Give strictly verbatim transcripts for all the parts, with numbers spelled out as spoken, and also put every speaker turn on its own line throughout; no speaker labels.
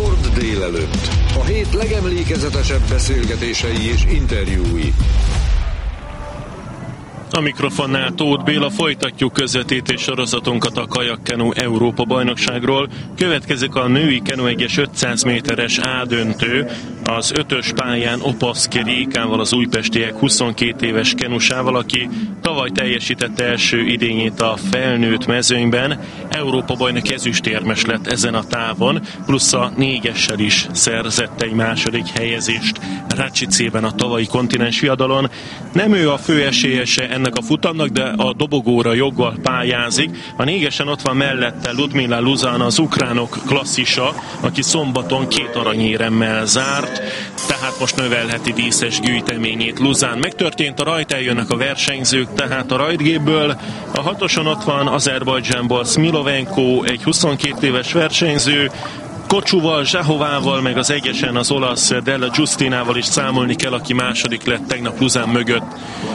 Sport délelőtt. A hét legemlékezetesebb beszélgetései és interjúi.
A mikrofonnál Tóth Béla, folytatjuk közvetítés sorozatunkat a kajakkenu Európa bajnokságról. Következik a női kenu egyes ötszáz méteres A-döntő. Az ötös pályán Opaszki Rékával, az újpestiek huszonkét éves kenusával, aki tavaly teljesítette első idényét a felnőtt mezőnyben. Európa bajnok ezüstérmes lett ezen a távon, plusz a négyessel is szerzett egy második helyezést Rácsicében a tavalyi kontinens viadalon. Nem ő a fő esélyese ennek a futamnak, de a dobogóra joggal pályázik. A négesen ott van mellette Ludmila Luzan, az ukránok klasszisa, aki szombaton két aranyéremmel zárt, tehát most növelheti díszes gyűjteményét Luzan. Megtörtént a rajt, eljönnek a versenyzők, tehát a rajtgépből. A hatoson ott van Azerbajdzsánból Smilovenko, egy huszonkét éves versenyző, Kocsúval, Zsahovával, meg az egyesen az olasz Della Giustinával is számolni kell, aki második lett tegnap Luzan mögött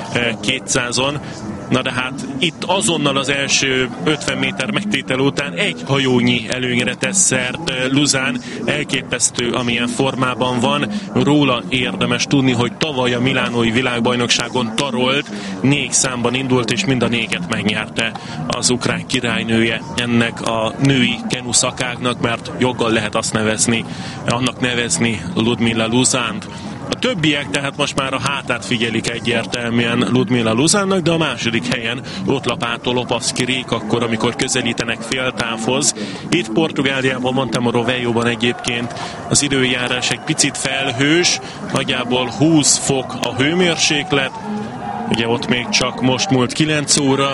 kétszázon. Na de hát itt azonnal az első ötven méter megtétel után egy hajónyi előnyre tesz szert Luzan. Elképesztő, amilyen formában van. Róla érdemes tudni, hogy tavaly a milánói világbajnokságon tarolt, négy számban indult, és mind a négyet megnyerte az ukrán királynője ennek a női kenu szakágnak, mert joggal lehet azt nevezni, annak nevezni Ludmila Luzant. A többiek tehát most már a hátát figyelik egyértelműen Ludmila Luzannak, de a második helyen ott lapátol Opaszki Réka akkor, amikor közelítenek féltávhoz. Itt Portugáliában, Montemoro Veljóban egyébként az időjárás egy picit felhős, nagyjából húsz fok a hőmérséklet, ugye ott még csak most múlt kilenc óra,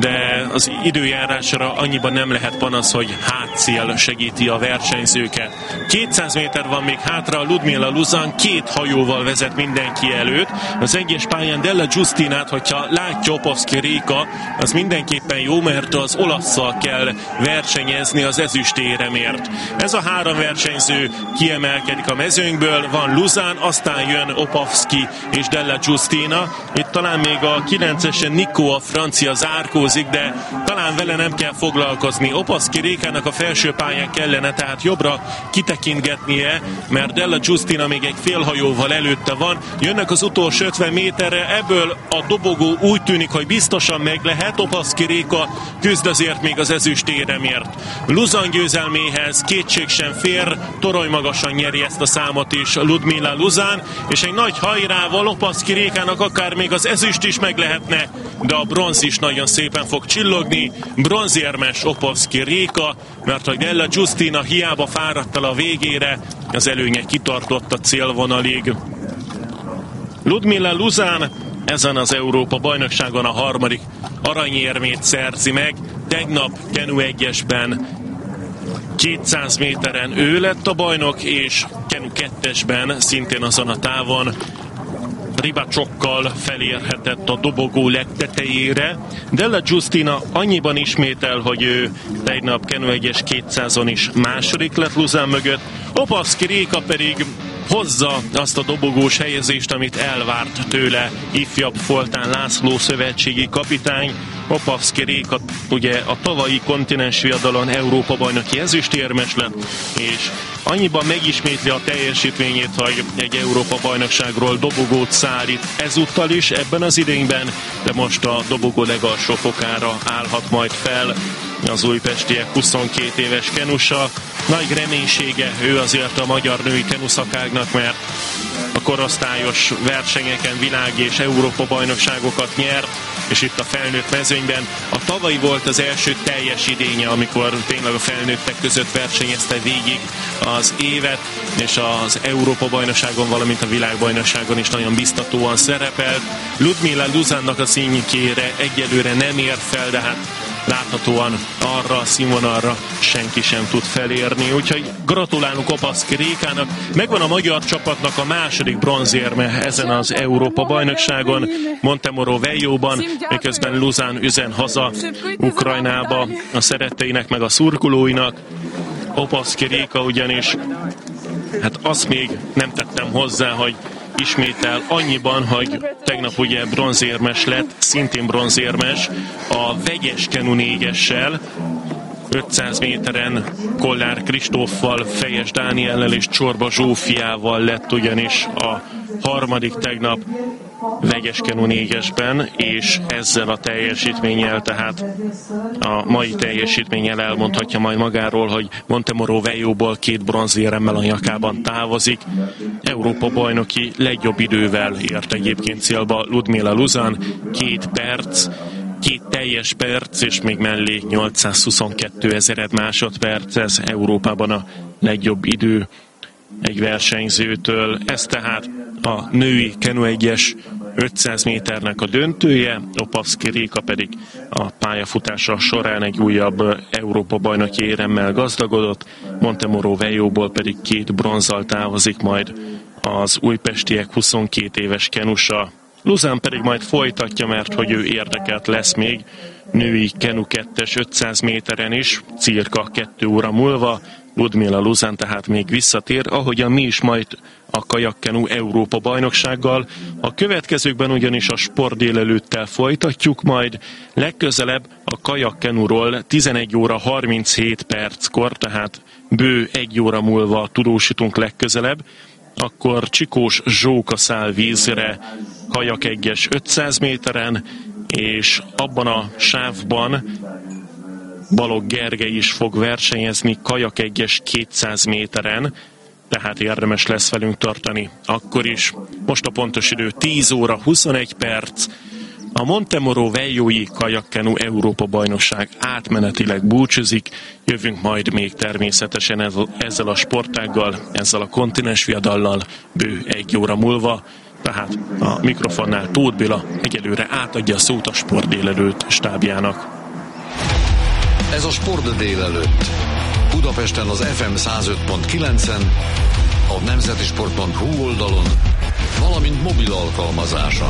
de az időjárásra annyiban nem lehet panasz, hogy hátszél segíti a versenyzőket. kétszáz méter van még hátra, Ludmila Luzan két hajóval vezet mindenki előtt. Az egyes pályán Della Giustinát, hogyha látja Opaszki Réka, az mindenképpen jó, mert az olasszal kell versenyezni az ezüstéremért. Ez a három versenyző kiemelkedik a mezőnyből, van Luzan, aztán jön Opaszki és Della Giustina. Itt talán még a kilencesen Nico, a francia zárkózik, de talán vele nem kell foglalkozni. Opaszki Rékának a felső pályán kellene tehát jobbra kitekintgetnie, mert Della Giustina még egy félhajóval előtte van. Jönnek az utolsó ötven méterre, ebből a dobogó úgy tűnik, hogy biztosan meg lehet. Opaszki Réka küzd azért még az ezüstéremért. Luzan győzelméhez kétség sem fér, torony magasan nyeri ezt a számot is Ludmila Luzan, és egy nagy hajrával Opaszki Rékának akár még az ezüst is meg lehetne, de a bronz is nagyon szépen fog csillogni. Bronzérmes Opaszki Réka, mert hogy Della Giustina hiába fáradt el a végére, az előnye kitartott a célvonalig. Ludmila Luzan ezen az Európa bajnokságon a harmadik aranyérmét szerzi meg. Tegnap kenu egyesben kétszáz méteren ő lett a bajnok, és kenu kettesben szintén azon a távon Ribacsokkal felérhetett a dobogó legtetejére. Della Giustina annyiban ismétel, hogy ő tegnap kenu egyes kétszázon is második lett Luzan mögött. Opaszki Réka pedig hozza azt a dobogós helyezést, amit elvárt tőle ifjabb Foltán László szövetségi kapitány. Opaszki Réka ugye a tavalyi kontinens viadalon Európa bajnoki ezüstérmes lett, és annyiban megismétli a teljesítményét, hogy egy Európa bajnokságról dobogót szállít ezúttal is ebben az idényben, de most a dobogó legalsó fokára állhat majd fel az újpestiek huszonkét éves kenusa. Nagy reménysége ő azért a magyar női kenuszakágnak, mert a korosztályos versenyeken világ és Európa bajnokságokat nyert, és itt a felnőtt mezőnyben a tavalyi volt az első teljes idénye, amikor tényleg a felnőttek között versenyezte végig az évet, és az Európa bajnokságon, valamint a világbajnokságon is nagyon biztatóan szerepelt. Ludmila Luzannak a színjikére egyelőre nem ér fel, de hát láthatóan arra a színvonalra senki sem tud felérni. Úgyhogy gratulálunk Opaszki Rékának. Megvan a magyar csapatnak a második bronzérme ezen az Európa bajnokságon, Montemoro Veljóban, miközben Luzan üzen haza Ukrajnába a szeretteinek meg a szurkolóinak. Opaszki Réka ugyanis, hát azt még nem tettem hozzá, hogy ismétel annyiban, hogy tegnap ugye bronzérmes lett, szintén bronzérmes a vegyes kenu négyessel, ötszáz méteren Kollár Kristóffal, Fejes Dániellel és Csorba Zsófiával lett ugyanis a harmadik tegnap vegyeskenu négyesben, és ezzel a teljesítménnyel, tehát a mai teljesítménnyel elmondhatja majd magáról, hogy Montemoro Vejóból két bronzéremmel a nyakában távozik. Európa bajnoki legjobb idővel ért egyébként célba Ludmila Luzan, két perc, két teljes perc, és még mellé nyolcszázhuszonkettő ezered másodperc, ez Európában a legjobb idő egy versenyzőtől. Ez tehát a női kenu egyes ötszáz méternek a döntője, Opavszki Réka pedig a pályafutása során egy újabb Európa-bajnoki éremmel gazdagodott, Montemoro Vejóból pedig két bronzzal távozik majd az újpestiek huszonkét éves kenusa. Luzán pedig majd folytatja, mert hogy ő érdekelt lesz még női kenu kettes ötszáz méteren is, cirka kettő óra múlva. Ludmila Luzán tehát még visszatér, ahogyan mi is majd a kajakkenu Európa bajnoksággal. A következőkben ugyanis a sport délelőttel folytatjuk, majd legközelebb a kajakkenuról tizenegy óra harminchét perckor, tehát bő egy óra múlva tudósítunk legközelebb, akkor Csikós Zsóka száll vízre kajak egyes ötszáz méteren, és abban a sávban Balogh Gergely is fog versenyezni kajak egyes kétszáz méteren, tehát érdemes lesz velünk tartani akkor is. Most a pontos idő tíz óra huszonegy perc. A Montemoro Vejói kajakkenu Európa bajnokság átmenetileg búcsúzik, jövünk majd még természetesen ezzel a sportággal, ezzel a kontinens viadallal bő egy óra múlva, tehát a mikrofonnál Tóth Béla egyelőre átadja a szót a sport délelőtt stábjának.
Ez a Sport délelőtt. Budapesten az ef em száz öt pont kilencen, a nemzetisport pont hu oldalon, valamint mobil alkalmazáson.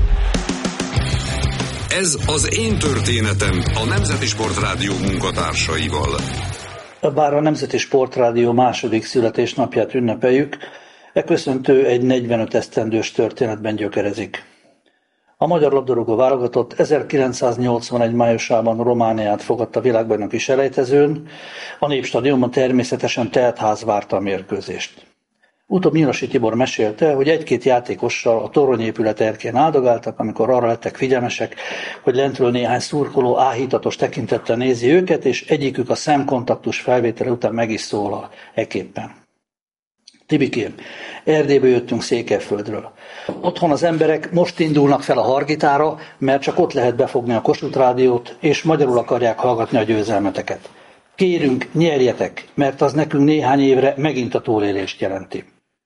Ez az Én történetem a Nemzeti Sportrádió munkatársaival.
Bár a Nemzeti Sportrádió második születésnapját ünnepeljük, e köszöntő egy negyvenöt esztendős történetben gyökerezik. A magyar labdarúgó válogatott ezerkilencszáznyolcvanegy májusában Romániát fogadta világbajnoki selejtezőn, a Népstadionban természetesen telt ház várta a mérkőzést. Utóbb Nyilasi Tibor mesélte, hogy egy-két játékossal a toronyépület erkén áldogáltak, amikor arra lettek figyelmesek, hogy lentről néhány szurkoló áhítatos tekintettel nézi őket, és egyikük a szemkontaktus felvétele után meg is szólal ekképpen. Tibikém, Erdélyből jöttünk Székelyföldről. Otthon az emberek most indulnak fel a Hargitára, mert csak ott lehet befogni a Kossuth rádiót, és magyarul akarják hallgatni a győzelmeteket. Kérünk, nyerjetek, mert az nekünk néhány évre megint a túlélést jelenti.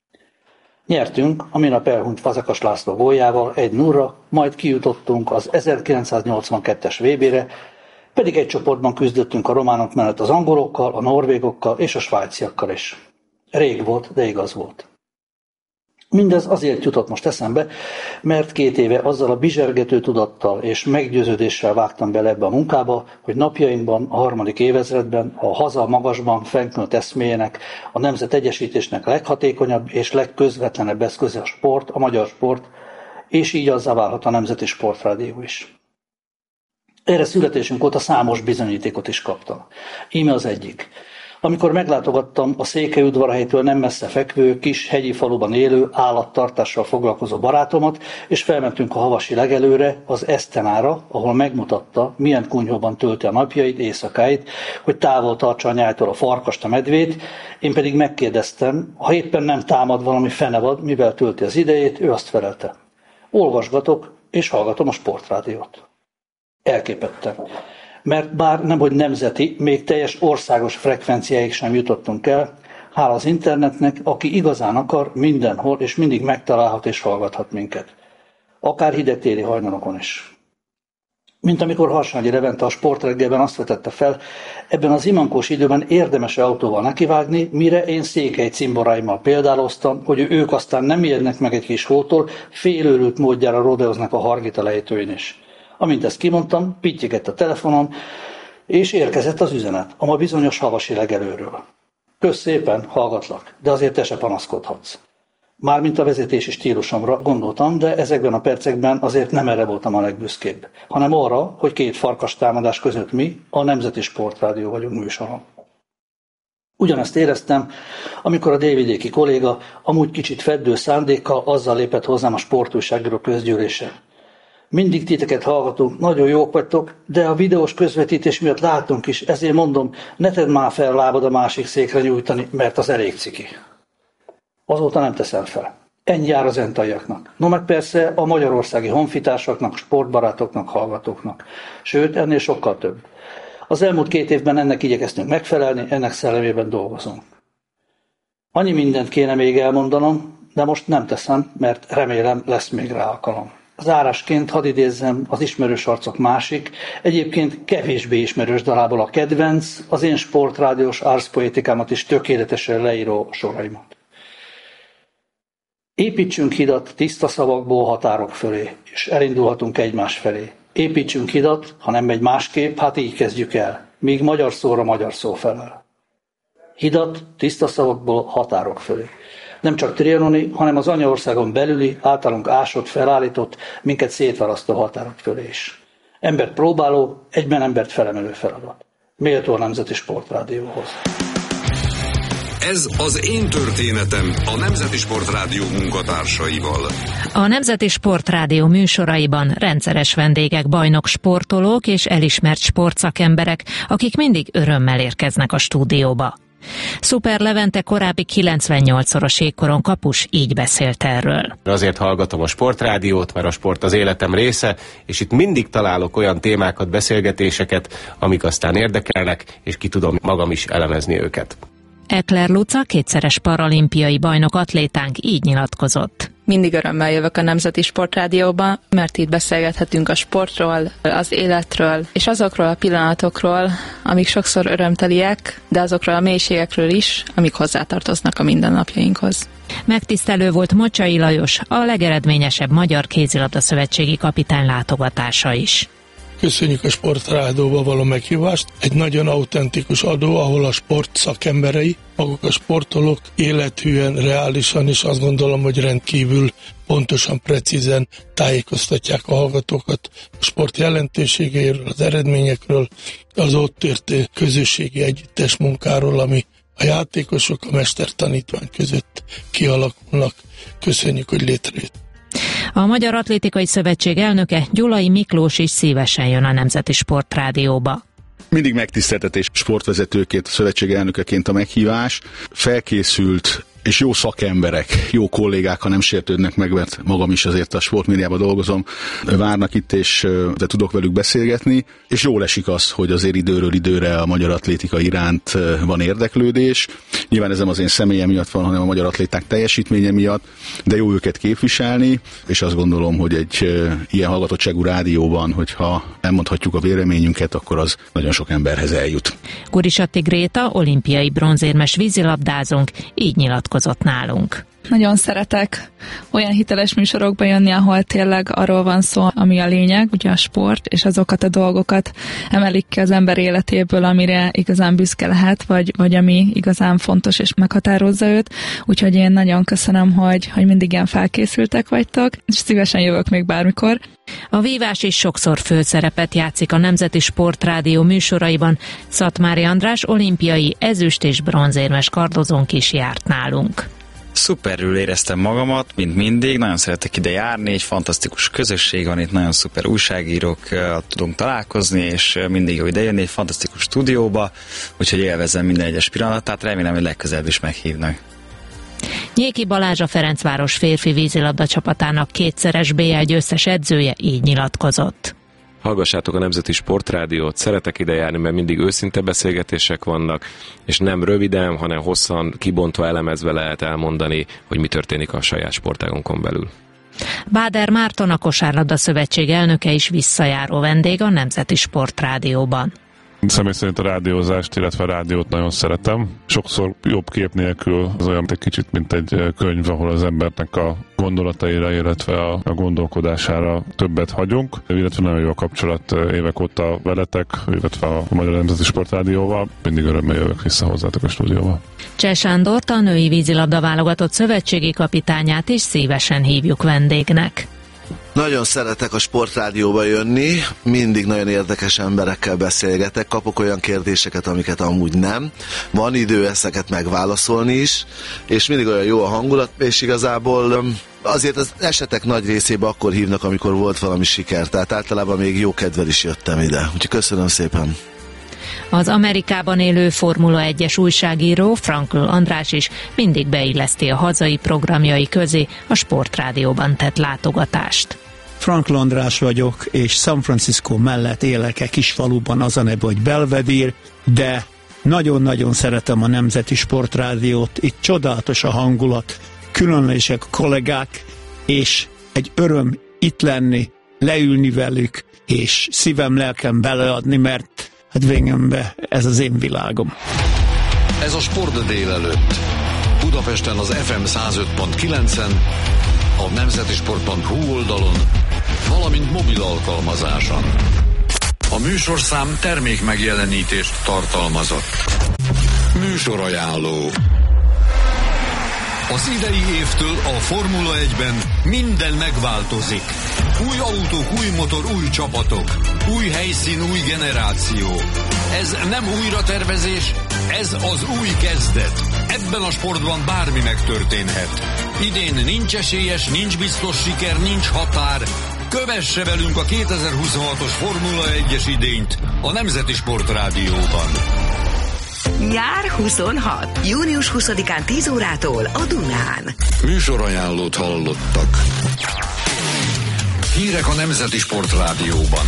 Nyertünk a minap elhunyt Fazekas László góljával egy nullra, majd kijutottunk az ezerkilencszáznyolcvankettes vé bére, pedig egy csoportban küzdöttünk a románok mellett az angolokkal, a norvégokkal és a svájciakkal is. Rég volt, de igaz volt. Mindez azért jutott most eszembe, mert két éve azzal a bizsergető tudattal és meggyőződéssel vágtam bele ebbe a munkába, hogy napjainkban, a harmadik évezredben a haza magasban fennknőtt eszméjének, a nemzet egyesítésnek leghatékonyabb és legközvetlenebb eszköze a sport, a magyar sport, és így azzá válhat a Nemzeti Sportrádió is. Erre születésünk óta számos bizonyítékot is kaptam. Íme az egyik. Amikor meglátogattam a Székelyudvarhelytől nem messze fekvő, kis hegyi faluban élő állattartással foglalkozó barátomat, és felmentünk a havasi legelőre, az Esztenára, ahol megmutatta, milyen kunyhóban tölti a napjait, éjszakáit, hogy távol tartsa a nyájtól a farkast, a medvét. Én pedig megkérdeztem, ha éppen nem támad valami fenevad, mivel tölti az idejét, ő azt felelte. Olvasgatok, és hallgatom a Sportrádiót. Elképettem. Mert bár nemhogy nemzeti, még teljes országos frekvenciáig sem jutottunk el, hála az internetnek, aki igazán akar, mindenhol és mindig megtalálhat és hallgathat minket. Akár hidegtéli hajnalokon is. Mint amikor Harsányi Levente a Sportreggelben azt vetette fel, ebben az imankós időben érdemes autóval nekivágni, mire én székely cimboráimmal példáloztam, hogy ők aztán nem ijednek meg egy kis hótól, félőrült módjára rodeoznak a Hargita lejtőin is. Amint ezt kimondtam, pittyegett a telefonom, és érkezett az üzenet, a ma bizonyos havasi legelőről. Kösz szépen, hallgatlak, de azért te se panaszkodhatsz. Mármint a vezetési stílusomra gondoltam, de ezekben a percekben azért nem erre voltam a legbüszkébb, hanem arra, hogy két farkas támadás között mi, a Nemzeti Sportrádió vagyunk műsoron. Ugyanezt éreztem, amikor a délvidéki kolléga amúgy kicsit feddő szándékkal azzal lépett hozzám a sportújságíró közgyűlésen. Mindig titeket hallgatunk, nagyon jók vagytok, de a videós közvetítés miatt látunk is, ezért mondom, ne tedd már fel lábad a másik székre nyújtani, mert az elég ciki. Azóta nem teszem fel. Ennyi jár az entaiaknak. No meg persze a magyarországi honfitársaknak, sportbarátoknak, hallgatóknak. Sőt, ennél sokkal több. Az elmúlt két évben ennek igyekeztünk megfelelni, ennek szellemében dolgozunk. Annyi mindent kéne még elmondanom, de most nem teszem, mert remélem lesz még rá alkalom. Zárásként hadd idézzem az ismerős arcok másik, egyébként kevésbé ismerős dalából a kedvenc, az én sportrádiós arszpoétikámat is tökéletesen leíró soraimat. Építsünk hidat tiszta szavakból határok fölé, és elindulhatunk egymás felé. Építsünk hidat, ha nem megy másképp, hát így kezdjük el, míg magyar szóra magyar szó felel. Hidat tiszta szavakból határok fölé. Nem csak trianoni, hanem az anyaországon belüli, általunk ásott, felállított, minket szétválasztó határok fölé is. Embert próbáló, egyben embert felemelő feladat. Méltó a Nemzeti Sportrádióhoz.
Ez az Én történetem a Nemzeti Sportrádió munkatársaival.
A Nemzeti Sportrádió műsoraiban rendszeres vendégek, bajnok sportolók és elismert sportszakemberek, akik mindig örömmel érkeznek a stúdióba. Szuper Levente korábbi kilencvennyolcszoros jégkoron kapus így beszélt erről.
Azért hallgatom a Sportrádiót, mert a sport az életem része, és itt mindig találok olyan témákat, beszélgetéseket, amik aztán érdekelnek, és ki tudom magam is elemezni őket.
Ekler Luca, kétszeres paralimpiai bajnok atlétánk így nyilatkozott.
Mindig örömmel jövök a Nemzeti Sportrádióba, mert itt beszélgethetünk a sportról, az életről, és azokról a pillanatokról, amik sokszor örömteliek, de azokról a mélységekről is, amik hozzátartoznak a mindennapjainkhoz.
Megtisztelő volt Mocsai Lajos, a legeredményesebb magyar kézilabda-szövetségi kapitány látogatása is.
Köszönjük a Sportrádióba való meghívást. Egy nagyon autentikus adó, ahol a sport szakemberei, maguk a sportolók élethűen, reálisan, és azt gondolom, hogy rendkívül pontosan, precízen tájékoztatják a hallgatókat a sport jelentőségéről, az eredményekről, az ott ért közösségi együttes munkáról, ami a játékosok, a mester-tanítvány között kialakulnak. Köszönjük, hogy létrejött.
A Magyar Atlétikai Szövetség elnöke, Gyulai Miklós is szívesen jön a Nemzeti Sportrádióba.
Mindig megtiszteltetés sportvezetőként, a szövetség elnökeként a meghívás. Felkészült és jó szakemberek, jó kollégák, ha nem sértődnek meg, mert magam is azért a sportmédiában dolgozom, várnak itt, és de tudok velük beszélgetni, és jól esik az, hogy azért időről időre a magyar atlétika iránt van érdeklődés. Nyilván ez nem az én személyem miatt van, hanem a magyar atléták teljesítménye miatt, de jó őket képviselni, és azt gondolom, hogy egy ilyen hallgatottságú rádióban, hogyha elmondhatjuk a véleményünket, akkor az nagyon sok emberhez eljut.
Kurisatti Gréta, olimpiai bronzérmes vízilabdázónk, így nyilatkozott nálunk.
Nagyon szeretek olyan hiteles műsorokba jönni, ahol tényleg arról van szó, ami a lényeg, ugye a sport, és azokat a dolgokat emelik ki az ember életéből, amire igazán büszke lehet, vagy, vagy ami igazán fontos és meghatározza őt. Úgyhogy én nagyon köszönöm, hogy, hogy mindig ilyen felkészültek vagytok, és szívesen jövök még bármikor.
A vívás is sokszor főszerepet játszik a Nemzeti Sportrádió műsoraiban. Szatmári András olimpiai ezüst- és bronzérmes kardozónk is járt nálunk.
Szuperül éreztem magamat, mint mindig, nagyon szeretek ide járni, egy fantasztikus közösség van, itt nagyon szuper újságírókkal tudunk találkozni, és mindig jó idejönni egy fantasztikus stúdióba, úgyhogy élvezem minden egyes pillanatát, remélem, hogy legközelebb is meghívnak.
Nyéki Balázs, a Ferencváros férfi vízilabda csapatának kétszeres bé el győztes edzője így nyilatkozott.
Hallgassátok a Nemzeti Sportrádiót, szeretek ide járni, mert mindig őszinte beszélgetések vannak, és nem röviden, hanem hosszan, kibontva, elemezve lehet elmondani, hogy mi történik a saját sportágunkon belül.
Báder Márton, a Kosárlabda Szövetség elnöke is visszajáró vendég a Nemzeti Sportrádióban.
Személy szerint a rádiózást, illetve a rádiót nagyon szeretem. sokszor jobb kép nélkül az olyan egy kicsit, mint egy könyv, ahol az embernek a gondolataira, illetve a, a gondolkodására többet hagyunk, illetve nagyon jó a kapcsolat évek óta veletek, illetve a Magyar Nemzeti Sportrádióval. Mindig örömmel jövök vissza hozzátok a stúdióba.
Cseh Sándort, a női vízilabda válogatott szövetségi kapitányát is szívesen hívjuk vendégnek.
Nagyon szeretek a Sportrádióba jönni, mindig nagyon érdekes emberekkel beszélgetek, kapok olyan kérdéseket, amiket amúgy nem. Van idő ezeket megválaszolni is, és mindig olyan jó a hangulat, és igazából azért az esetek nagy részében akkor hívnak, amikor volt valami siker, tehát általában még jó kedvel is jöttem ide. Úgyhogy köszönöm szépen!
Az Amerikában élő Formula egyes újságíró Frankl András is mindig beilleszti a hazai programjai közé a Sportrádióban tett látogatást.
Frankl András vagyok, és San Francisco mellett élek egy kis faluban, az a neve, hogy Belvedere, de nagyon-nagyon szeretem a Nemzeti Sportrádiót, itt csodálatos a hangulat, különlegesek a kollégák, és egy öröm itt lenni, leülni velük, és szívem, lelkem beleadni, mert hát végembe ez az én világom.
Ez a Sport délelőtt. Budapesten az ef em száz öt pont kilencen, a nemzeti sport pont hu oldalon, valamint mobil alkalmazáson. A műsorszám termék megjelenítést tartalmazott. Műsorajánló. Az idei évtől a Formula egyben minden megváltozik. Új autók, új motor, új csapatok. Új helyszín, új generáció. Ez nem újratervezés, ez az új kezdet. Ebben a sportban bármi megtörténhet. Idén nincs esélyes, nincs biztos siker, nincs határ. Kövesse velünk a kétezer-huszonhatos Formula egyes idényt a Nemzeti Sportrádióban.
Nyár huszonhat. június huszadikán tíz órától a Dunán.
Műsorajánlót hallottak. Hírek a Nemzeti Sportrádióban.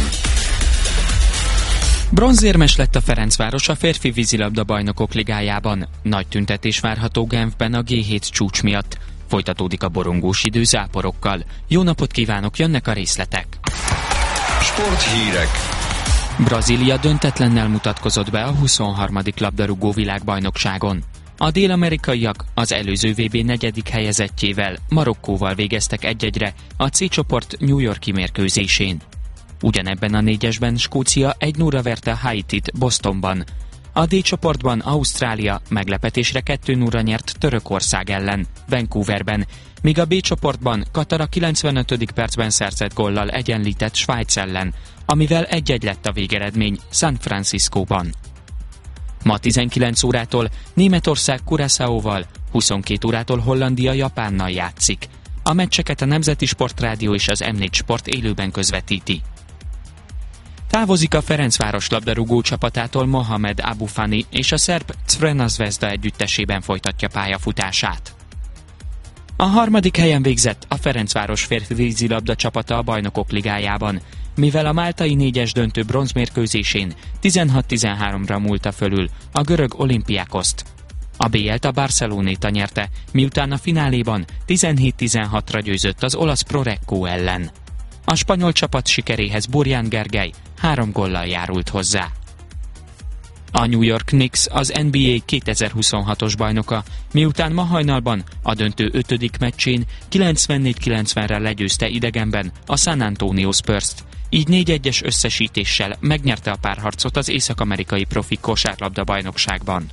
Bronzérmes lett a Ferencváros a férfi vízilabda bajnokok ligájában. Nagy tüntetés várható Genfben a gé hét csúcs miatt. Folytatódik a borongós idő záporokkal. Jó napot kívánok, jönnek a részletek.
Sporthírek.
Brazília döntetlennel mutatkozott be a huszonharmadik labdarúgó világbajnokságon. A dél-amerikaiak az előző vé bé negyedik helyezettjével, Marokkóval végeztek egy-egyre a C csoport New York-i mérkőzésén. Ugyanebben a négyesben Skócia egy nulla verte Haitit Bostonban. A D csoportban Ausztrália meglepetésre kettő nulla nyert Törökország ellen, Vancouverben, míg a B csoportban Katar a kilencvenötödik percben szerzett góllal egyenlített Svájc ellen, amivel egy-egy lett a végeredmény San Franciscóban. Ma tizenkilenc órától Németország Curaçaóval, huszonkét órától Hollandia Japánnal játszik. A meccseket a Nemzeti Sportrádió és az em négy Sport élőben közvetíti. Távozik a Ferencváros labdarúgó csapatától Mohamed Abufani, és a szerb Crvena Zvezda együttesében folytatja pályafutását. A harmadik helyen végzett a Ferencváros férfi vízilabda csapata a Bajnokok Ligájában, mivel a máltai négyes döntő bronzmérkőzésén tizenhat tizenháromra múlta fölül a görög Olympiakoszt. A bé el-t a Barcelonéta nyerte, miután a fináléban tizenhét tizenhatra győzött az olasz Prorecco ellen. A spanyol csapat sikeréhez Burján Gergely három góllal járult hozzá. A New York Knicks az en bé á kétezer-huszonhatos bajnoka, miután ma hajnalban a döntő ötödik meccsén kilencvennégy kilencvenre legyőzte idegenben a San Antonio Spurs-t, így négy egyes összesítéssel megnyerte a párharcot az észak-amerikai profi kosárlabda bajnokságban.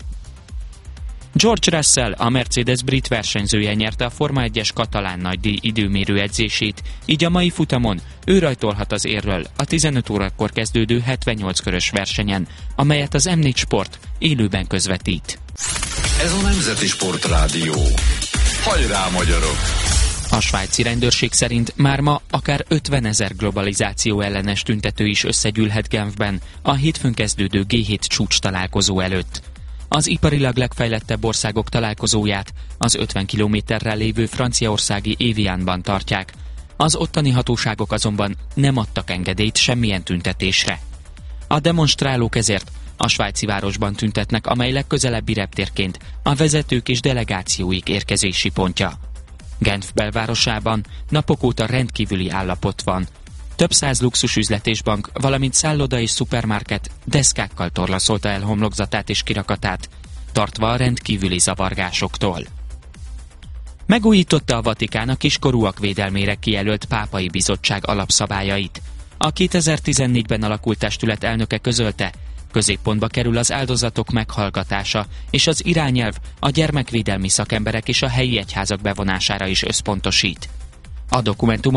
George Russell, a Mercedes brit versenyzője nyerte a Forma egyes katalán nagydíj időmérő edzését, így a mai futamon ő rajtolhat az érről a tizenöt órakor kezdődő hetvennyolc körös versenyen, amelyet az em négy Sport élőben közvetít.
Ez a Nemzeti Sportrádió. Hajrá, magyarok!
A svájci rendőrség szerint már ma akár ötvenezer globalizáció ellenes tüntető is összegyűlhet Genfben a hétfőn kezdődő gé hét csúcs találkozó előtt. Az iparilag legfejlettebb országok találkozóját az ötven kilométerrel lévő franciaországi Évianban tartják. Az ottani hatóságok azonban nem adtak engedélyt semmilyen tüntetésre. A demonstrálók ezért a svájci városban tüntetnek, amely legközelebbi reptérként a vezetők és delegációik érkezési pontja. Genf belvárosában napok óta rendkívüli állapot van. Több száz luxusüzlet és bank, valamint szálloda és szupermarket deszkákkal torlaszolta el homlokzatát és kirakatát. tartva a rendkívüli zavargásoktól. Megújította a Vatikán a kiskorúak védelmére kijelölt pápai bizottság alapszabályait. A kétezer-tizennégyben alakult testület elnöke közölte, középpontba kerül az áldozatok meghallgatása, és az irányelv a gyermekvédelmi szakemberek és a helyi egyházak bevonására is összpontosít. A dokumentum